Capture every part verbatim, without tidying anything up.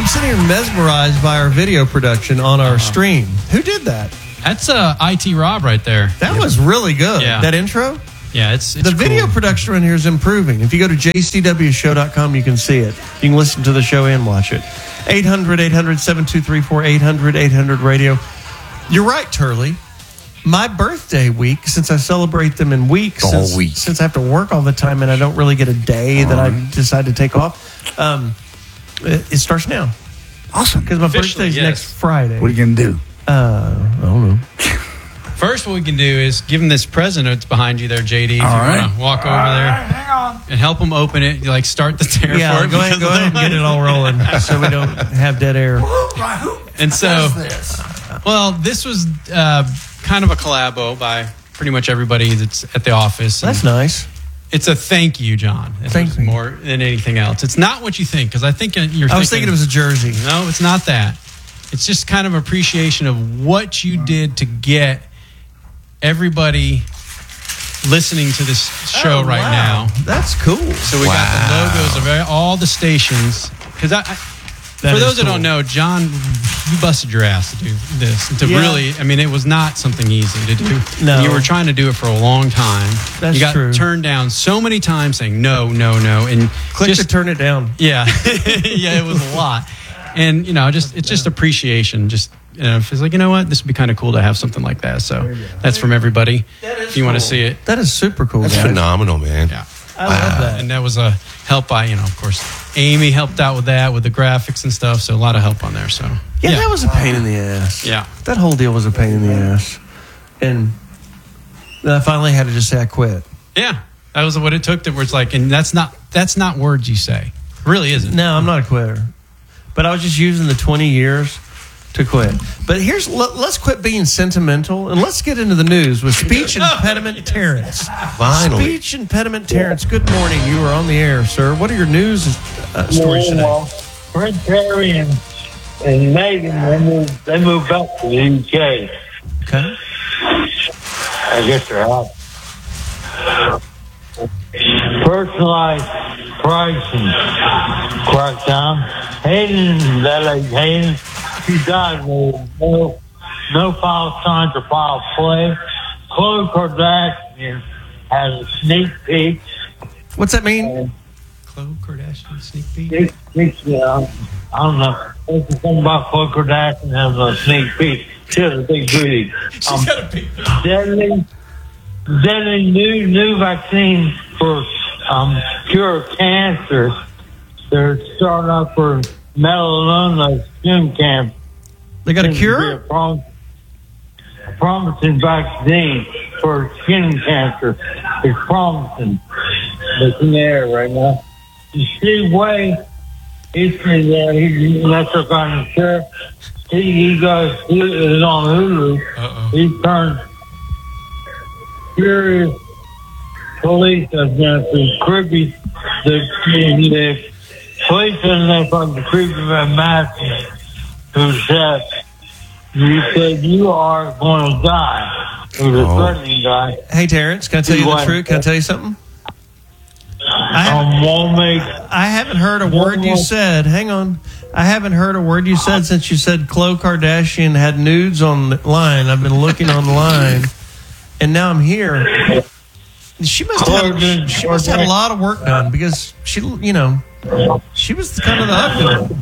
sitting here mesmerized by our video production on our uh-huh. stream. Who did that? That's uh, I T Rob right there. That yeah. was really good. Yeah. That intro? Yeah, it's, it's the video cool. production around here is improving. If you go to j c w show dot com, you can see it. You can listen to the show and watch it. eight hundred, eight hundred, seven two three four, eight hundred, eight hundred radio. You're right, Turley. My birthday week, since I celebrate them in weeks, the since, whole week. since I have to work all the time and I don't really get a day that I decide to take off, um, it, it starts now. Awesome. Because my Officially, birthday's yes. next Friday. What are you going to do? Uh, I don't know. First, what we can do is give him this present that's behind you there, J D. If All you right. want to walk over there hang on. and help him open it, you like start the tear Yeah, for it. go ahead, go ahead and get it all rolling so we don't have dead air. And so, well, this was uh, kind of a collabo by pretty much everybody that's at the office. That's nice. It's a thank you, John. It Thank was you. more than anything else. It's not what you think, because I think you're thinking... I was thinking it was a jersey. No, it's not that. It's just kind of appreciation of what you did to get everybody listening to this show oh, right wow. now. That's cool. So we wow. got the logos of all the stations. Because I, I That for those cool. that don't know, John, you busted your ass to do this. To Yeah. really, I mean, it was not something easy to do. No. You were trying to do it for a long time. That's you got true. turned down so many times saying no, no, no. And Click just, to turn it down. Yeah. Yeah, it was a lot. And, you know, just it's just appreciation. Just, you know, it's like, you know what? This would be kind of cool to have something like that. So that's from everybody. If you want to see it. That is super cool. That's guys. phenomenal, man. Yeah. I love that. And that was a help by, you know, of course, Amy helped out with that, with the graphics and stuff. So a lot of help on there. So Yeah, that was a pain in the ass. Yeah. That whole deal was a pain in the ass. And then I finally had to just say I quit. Yeah. That was what it took to where it's like, and that's not, that's not words you say. It really isn't. No, I'm not a quitter. But I was just using the twenty years to quit. But here's, let, let's quit being sentimental and let's get into the news with Speech Impediment Terrence. Finally. Speech Impediment Terrence, good morning. You are on the air, sir. What are your news uh, stories today? Well, Prince Harry and, and Meghan, they moved, they moved back to the U K. Okay. I guess they're out. Personalized pricing crackdown. Hayden, that lady Hayden, she died with no, no file signed or file play. Khloe Kardashian has a sneak peek. What's that mean? And Khloe Kardashian sneak peek. sneak peek, yeah, I don't know. There's something about Khloe Kardashian having a sneak peek. She has a big booty. She's Um, got a peek. deadly, deadly new new vaccine for um, cure cancer. They're starting up for melanoma skin cancer. They got a Seems to be cure? A, prom- a promising vaccine for skin cancer. It's promising. It's in the air right now. Steve Way, he's in there. He's Metro County Sheriff. He, he goes, he is on Hulu. Uh-oh. He turned furious police against creepy. The, the police in there from the creepy man Matthew, who said, "You said you are going to die." It was a Oh. threatening guy. Hey, Terrence, can I tell you the What? truth? Can I tell you something? I, Um, won't make. I haven't heard a word you said. Hang on. I haven't heard a word you said since you said Khloe Kardashian had nudes online. I've been looking online, and now I'm here. She must have she must have a lot of work done because she, you know, she was kind of the ugly one.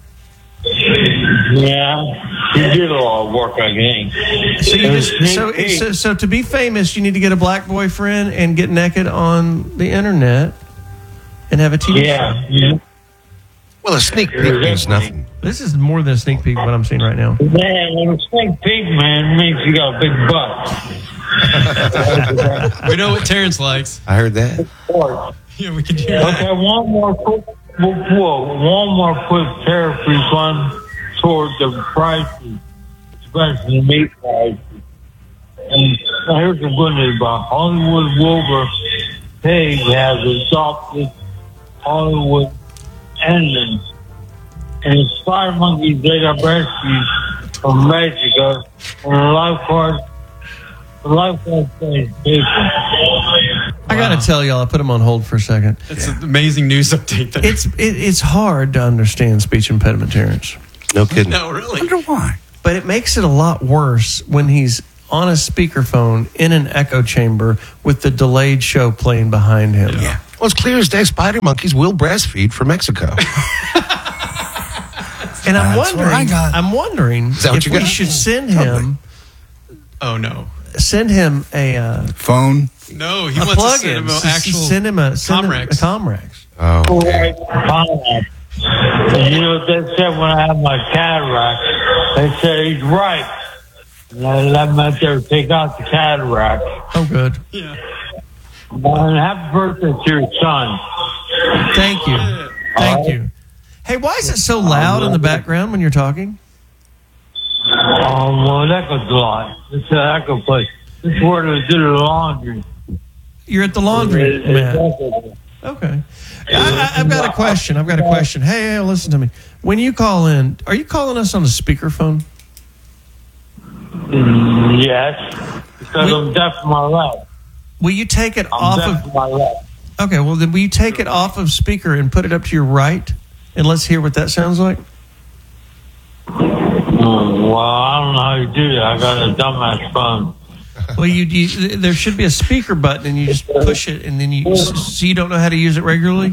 Yeah, he did a lot of work, I think. So you It was just so, sneak peek. so so to be famous, you need to get a black boyfriend and get naked on the internet and have a T V show. Yeah. yeah. Well, a sneak peek means nothing. This is more than a sneak peek of what I'm seeing right now. Man, when a sneak peek, man, means you got a big butt. We know what Terrence likes. I heard that. Yeah, we can do that. Okay, one more quick, whoa, one more quick tariff refund toward the prices, especially the meat prices. And here's the good news about Hollywood Wilbur Pig has adopted Hollywood endings. And the spider monkeys they got rescued from Mexico, and the lifeguards The lifeguard stays people. I got to tell y'all, I put him on hold for a second. It's an amazing news update. There. It's it, it's hard to understand speech impediment, Terrence. No kidding. no, really. I wonder why. But it makes it a lot worse when he's on a speakerphone in an echo chamber with the delayed show playing behind him. Yeah. Well, it's clear as day. Spider monkeys will breastfeed from Mexico. And I'm That's what wondering, I got. I'm wondering Is that what if you we got? should send him Oh no, send him a uh, Phone. no. He a wants to plug-in. send him an S- actual. send him a send him a Comrex. Comrex. Oh, okay. And you know what they said when I had my cataract? They said he's right. And I let him out there to take out the cataract. Oh, good. Yeah. And happy birthday to your son. Thank you. Thank you. Hey, why is it so loud in the background when you're talking? Oh, well, that goes a lot. It's an echo place. This is where they do the laundry. You're at the laundry, It- man. it's- Okay. I, I, I've got a question. I've got a question. Hey, hey, listen to me. When you call in, are you calling us on a speakerphone? Mm, yes, because We- I'm deaf in my left. Will you take it I'm off deaf of? in my left. Okay, well then will you take it off of speaker and put it up to your right, and let's hear what that sounds like. Mm, well, I don't know how you do that. I got a dumbass phone. Well, you, you there should be a speaker button, and you just push it, and then you so you don't know how to use it regularly.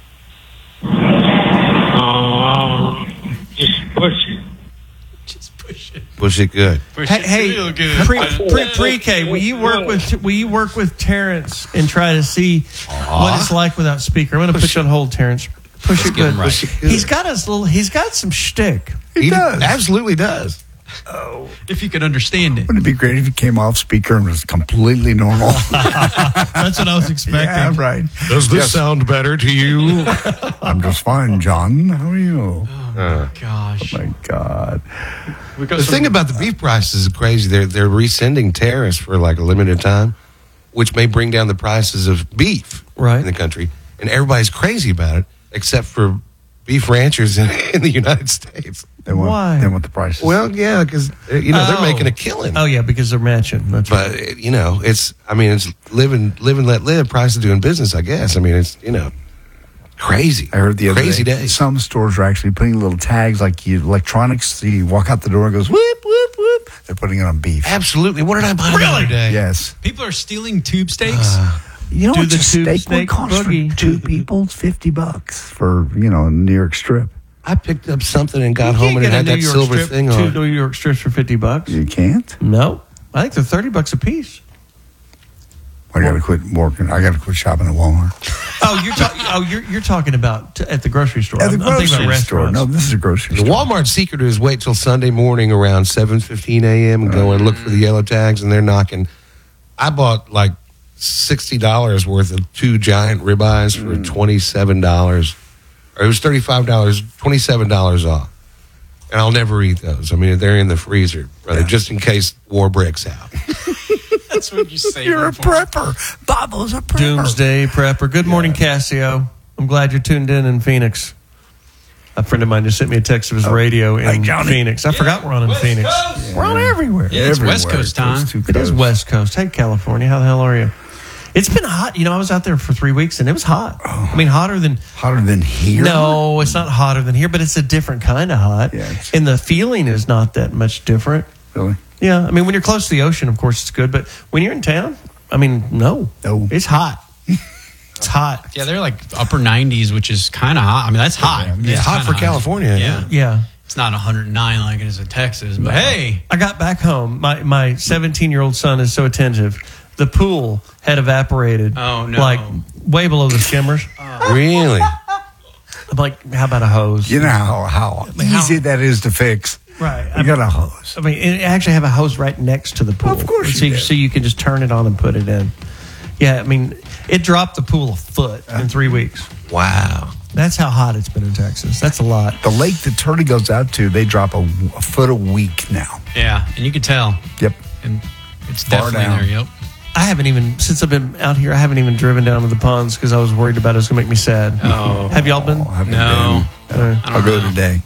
Um, just push it. Just push it. Was it good? Push Hey, it hey, real good. pre, pre, pre-K, will you work with will you work with Terrence and try to see what it's like without speaker? I'm going to put you on hold, Terrence. Push it get good. him right. Push it good. He's got his little. He's got some shtick. He does. absolutely does. if you could understand it. Wouldn't it be great if he came off speaker and was completely normal? That's what I was expecting. Yeah, right. Does this sound better to you? I'm just fine, John. How are you? Gosh. My God. We got The some- thing about the beef prices is crazy. They're they're rescinding tariffs for like a limited time, which may bring down the prices of beef Right. in the country. And everybody's crazy about it, except for beef ranchers in, in the United States. They want, Why? They want the prices. Well, yeah, because you know Oh. they're making a killing. Oh yeah, because they're matching. That's right. But it- you know, it's I mean, it's live and live and let live. Price of doing business, I guess. I mean, it's you know, crazy. I heard the other crazy day, days. some stores are actually putting little tags like you electronics. So you walk out the door and it goes whoop whoop whoop. They're putting it on beef. Absolutely. What did I buy the other day? Yes. people are stealing tube steaks. You know Do what the a tube steak snake would cost boogie. for two people? It's fifty bucks for you know a New York strip. I picked up something and got You home can't and it get a had New that York silver strip, thing two on. New York strips for fifty bucks. You can't. No, I think they're thirty bucks a piece. I got to quit working. I got to quit shopping at Walmart. Oh, you're talking. Oh, you're you're talking about t- at the grocery store. At the I'm- I'm thinking about grocery store. restaurants. No, this is a grocery The store. Walmart secret is wait till Sunday morning around seven fifteen a.m. and go and look for the yellow tags, and they're knocking. I bought like sixty dollars worth of two giant ribeyes for twenty-seven dollars. Or it was thirty-five dollars, twenty-seven dollars off. And I'll never eat those. I mean, they're in the freezer, brother, just in case war breaks out. That's what you say. You're a prepper. Bobo's a prepper. Doomsday prepper. Good morning, Cassio. I'm glad you're tuned in in Phoenix. A friend of mine just sent me a text of his radio in Hey, Johnny. Phoenix. I forgot we're on in West Phoenix. Coast. We're on everywhere. Yeah, it's West Everywhere. Coast time. Those two It is coasts. West Coast. Hey, California. How the hell are you? It's been hot. You know, I was out there for three weeks and it was hot. I mean, hotter than. Hotter than here? No, it's not hotter than here, but it's a different kind of hot. Yeah, it's- And the feeling is not that much different. Really? Yeah. I mean, when you're close to the ocean, of course, it's good. But when you're in town, I mean, no. No. It's hot. It's hot. Yeah, they're like upper nineties, which is kind of hot. I mean, that's hot. Yeah, It's hot kinda for California. Yeah. Yeah. It's not one hundred nine like it is in Texas, but hey. I got back home. My my seventeen year old son is so attentive. The pool had evaporated. Oh, no. Like way below the skimmers. Really? I'm like, how about a hose? You know how, how easy that is to fix. Right. You got a hose. I mean, it actually have a hose right next to the pool. Of course you so, did. so you can just turn it on and put it in. Yeah, I mean, it dropped the pool a foot in three weeks. Wow. That's how hot it's been in Texas. That's a lot. The lake that Turley goes out to, they drop a, a foot a week now. Yeah, and you can tell. Yep. And it's Far definitely down. there, yep. I haven't even, since I've been out here, I haven't even driven down to the ponds because I was worried about it was going to make me sad. Oh. Have y'all been? I haven't No. been. Uh, I I'll don't go know. today.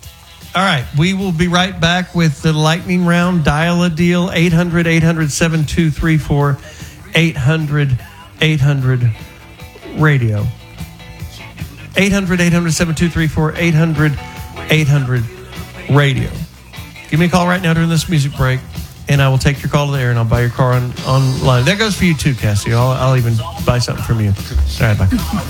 All right. We will be right back with the lightning round. Dial a deal. eight hundred, eight hundred, seven two three four. eight hundred, eight hundred, radio. eight hundred, eight hundred, seven two three four. eight hundred, eight hundred, radio. Give me a call right now during this music break, and I will take your call to the air, and I'll buy your car on online. That goes for you too, Cassie. I'll, I'll even buy something from you. All right, bye.